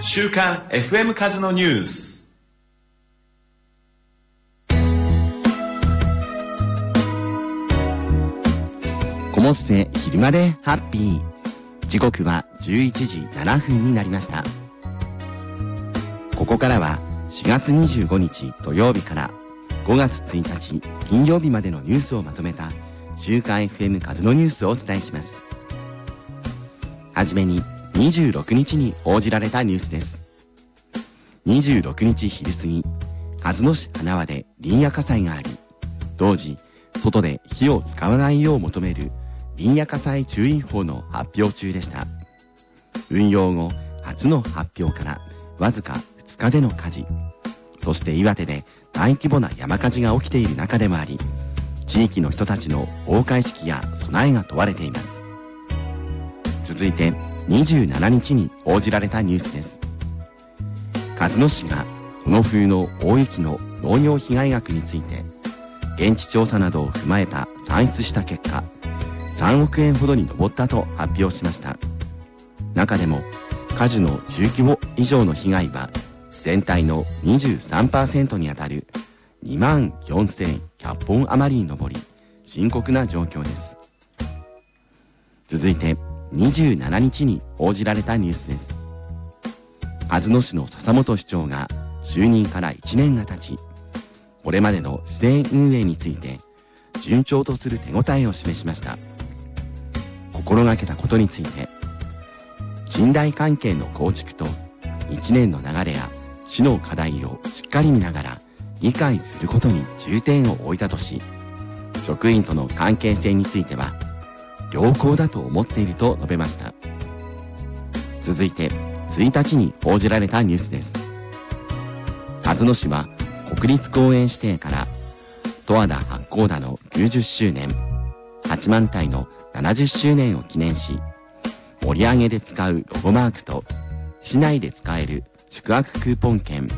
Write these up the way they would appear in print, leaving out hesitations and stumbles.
週刊 FM カズのニュース。 コモステ昼までハッピー。時刻は11時7分になりました。ここからは4月25日土曜日から5月1日金曜日までのニュースをまとめた週刊 FM カズのニュースをお伝えします。はじめに26日に報じられたニュースです。26日昼過ぎ、鹿角市花輪で林野火災があり、当時外で火を使わないよう求める林野火災注意報の発表中でした。運用後初の発表からわずか2日での火事、そして岩手で大規模な山火事が起きている中でもあり、地域の人たちの防火意識や備えが問われています。続いて27日に報じられたニュースです。鹿角市がこの冬の大雪の農業被害額について現地調査などを踏まえた算出した結果、3億円ほどに上ったと発表しました。中でも果樹の中規模以上の被害は全体の 23% にあたる24,100本余りに上り、深刻な状況です。続いて27日に報じられたニュースです。鹿角市の笹本市長が就任から1年が経ち、これまでの市政運営について順調とする手応えを示しました。心がけたことについて、信頼関係の構築と1年の流れや市の課題をしっかり見ながら理解することに重点を置いたとし、職員との関係性については良好だと思っていると述べました。続いて1日に報じられたニュースです。鹿角市は国立公園指定から十和田八甲田の90周年、八幡平の70周年を記念し、盛り上げで使うロゴマークと市内で使える宿泊クーポン券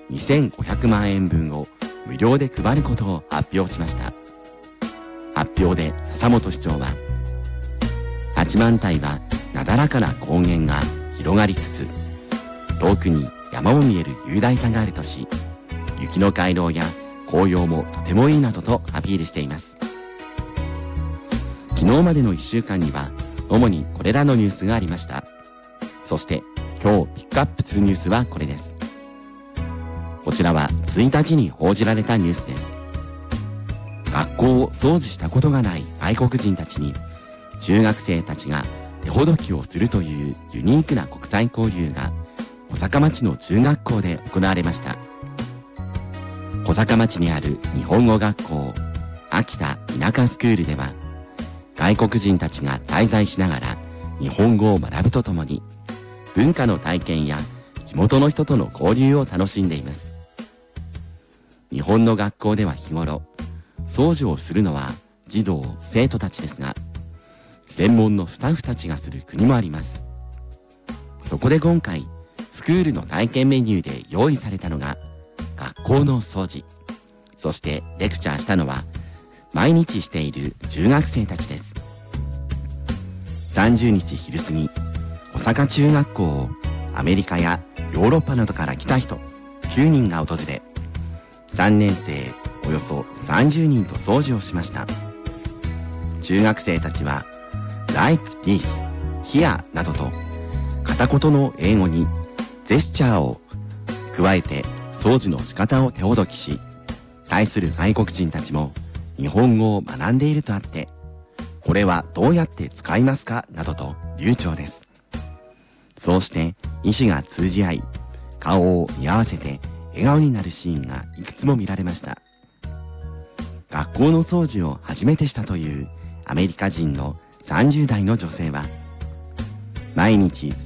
2500万円分を無料で配ることを発表しました。発表で笹本市長は、八幡平はなだらかな高原が広がりつつ、遠くに山を見える雄大さがあるとし、雪の回廊や紅葉もとてもいいなどとアピールしています。昨日までの1週間には主にこれらのニュースがありました。そして今日ピックアップするニュースはこれです。こちらは1日に報じられたニュースです。学校を掃除したことがない外国人たちに中学生たちが手ほどきをするというユニークな国際交流が小坂町の中学校で行われました。小坂町にある日本語学校秋田田舎スクールでは、外国人たちが滞在しながら日本語を学ぶとともに文化の体験や地元の人との交流を楽しんでいます。日本の学校では日頃掃除をするのは児童生徒たちですが、専門のスタッフたちがする国もあります。そこで今回スクールの体験メニューで用意されたのが学校の掃除、そしてレクチャーしたのは毎日している中学生たちです。30日昼過ぎ、小坂中学校をアメリカやヨーロッパなどから来た人9人が訪れ、3年生およそ30人と掃除をしました。中学生たちはLike this, here などと片言の英語にジェスチャーを加えて掃除の仕方を手ほどきし、対する外国人たちも日本語を学んでいるとあって、これはどうやって使いますかなどと流暢です。そうして意思が通じ合い、顔を見合わせて笑顔になるシーンがいくつも見られました。学校の掃除を初めてしたというアメリカ人の30代の女性は、毎日